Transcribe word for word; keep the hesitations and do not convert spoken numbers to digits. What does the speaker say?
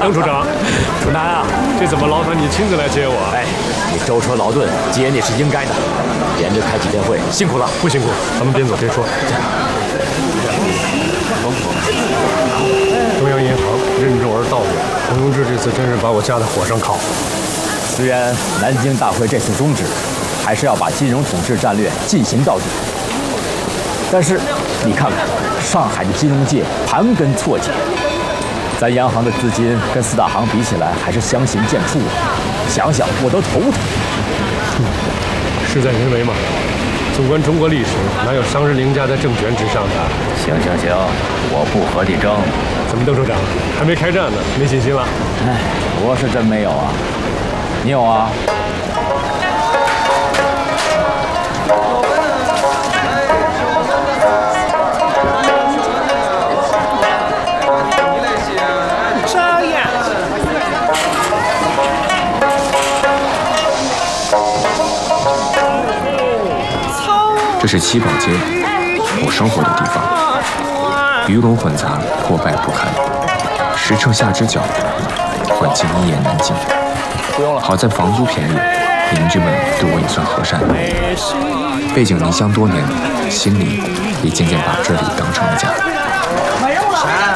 邓处长，楚南啊，这怎么劳烦你亲自来接我？ 哎，你舟车劳顿，接你是应该的。连着开几天会，辛苦了。 不辛苦，咱们边走边说。中央银行任重而道远，洪永志这次真是把我架在火上烤。 虽然南京大会这次宗旨，还是要把金融统治战略进行到底。但是你看看，上海的金融界盘根错节，咱央行的资金跟四大行比起来，还是相形见绌啊！想想我都头疼。 嗯，事在人为嘛。纵观中国历史，哪有商人凌驾在政权之上的？ 行行行，我不和你争。 怎么，邓处长还没开战呢，没信心了？ 哎，我是真没有啊。你有啊？ 这是七宝街，我生活的地方，鱼龙混杂，破败不堪。时乘下之脚，环境一言难尽。好在房租便宜，邻居们对我也算和善。背井离乡多年，心里也渐渐把这里当成了家。